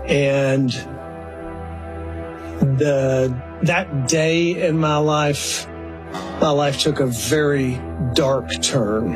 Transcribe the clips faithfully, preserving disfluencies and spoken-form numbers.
And the that day in my life, my life took a very dark turn.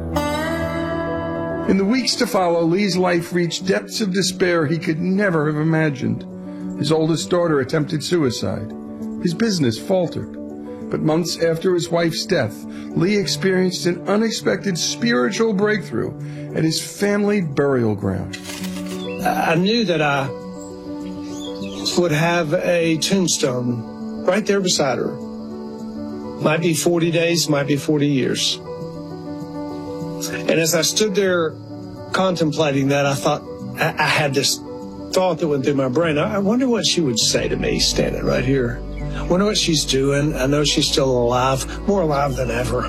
In the weeks to follow, Lee's life reached depths of despair he could never have imagined. His oldest daughter attempted suicide. His business faltered. But months after his wife's death, Lee experienced an unexpected spiritual breakthrough at his family burial ground. I knew that I would have a tombstone right there beside her. Might be forty days, might be forty years. And as I stood there contemplating that, I thought, I, I had this thought that went through my brain. I, I wonder what she would say to me standing right here. I wonder what she's doing. I know she's still alive, more alive than ever.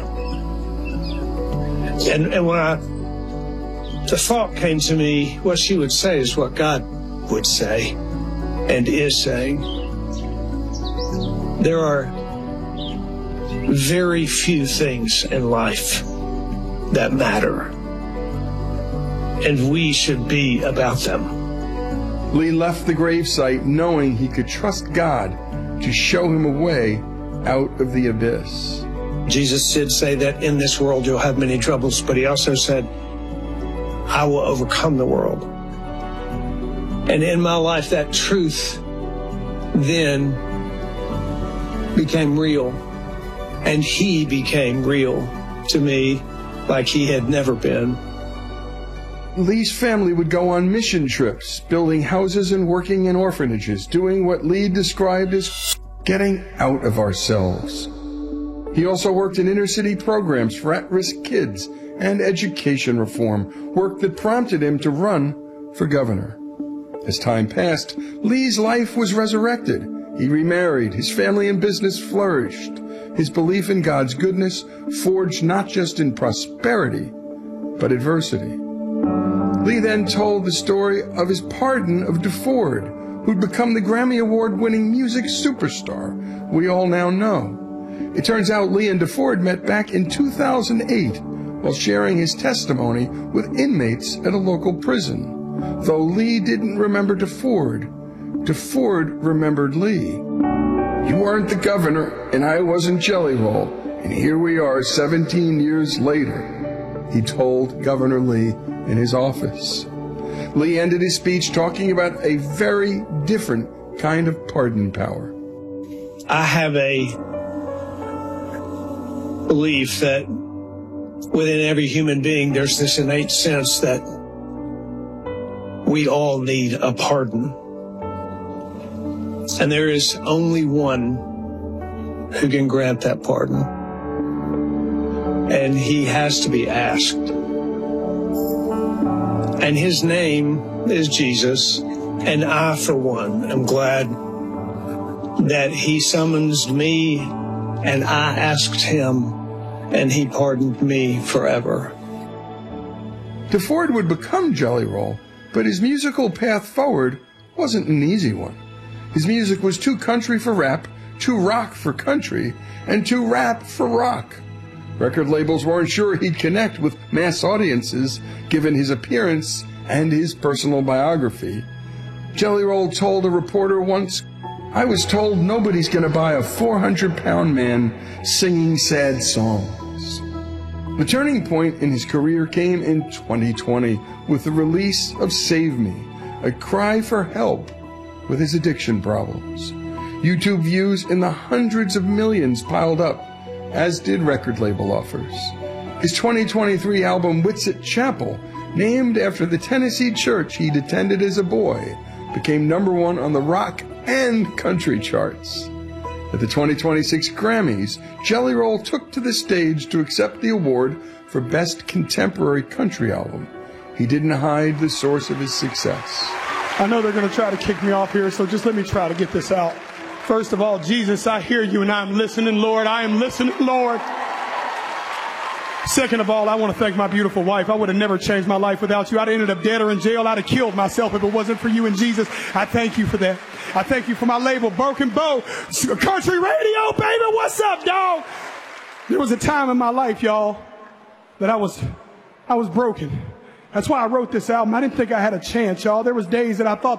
And, and when I, the thought came to me, what she would say is what God would say and is saying. There are very few things in life that matter, and we should be about them. Lee left the gravesite knowing he could trust God to show him a way out of the abyss. Jesus did say that in this world you'll have many troubles, but he also said, I will overcome the world. And in my life, that truth then became real, and he became real to me like he had never been. Lee's family would go on mission trips, building houses and working in orphanages, doing what Lee described as getting out of ourselves. He also worked in inner-city programs for at-risk kids and education reform, work that prompted him to run for governor. As time passed, Lee's life was resurrected. He remarried, his family and business flourished. His belief in God's goodness forged not just in prosperity, but adversity. Lee then told the story of his pardon of DeFord, who'd become the Grammy Award-winning music superstar we all now know. It turns out Lee and DeFord met back in two thousand eight while sharing his testimony with inmates at a local prison. Though Lee didn't remember DeFord, DeFord remembered Lee. You weren't the governor, and I wasn't Jelly Roll, and here we are seventeen years later, he told Governor Lee in his office. Lee ended his speech talking about a very different kind of pardon power. I have a belief that within every human being there's this innate sense that we all need a pardon. And there is only one who can grant that pardon. And he has to be asked. And his name is Jesus. And I, for one, am glad that he summons me and I asked him, and he pardoned me forever. DeFord would become Jelly Roll, but his musical path forward wasn't an easy one. His music was too country for rap, too rock for country, and too rap for rock. Record labels weren't sure he'd connect with mass audiences, given his appearance and his personal biography. Jelly Roll told a reporter once, I was told nobody's going to buy a four hundred pound man singing sad songs. The turning point in his career came in twenty twenty with the release of Save Me, a cry for help with his addiction problems. YouTube views in the hundreds of millions piled up, as did record label offers. His twenty twenty-three album Whitsitt Chapel, named after the Tennessee church he'd attended as a boy, became number one on the rock and country charts. At the twenty twenty-six Grammys, Jelly Roll took to the stage to accept the award for Best Contemporary Country Album. He didn't hide the source of his success. I know they're going to try to kick me off here, so just let me try to get this out. First of all, Jesus, I hear you and I'm listening, Lord. I am listening, Lord. Second of all, I want to thank my beautiful wife. I would have never changed my life without you. I'd have ended up dead or in jail. I'd have killed myself if it wasn't for you and Jesus. I thank you for that. I thank you for my label, Broken Bow, Country Radio, baby. What's up, dog? There was a time in my life, y'all, that I was, I was broken. That's why I wrote this album. I didn't think I had a chance, y'all. There was days that I thought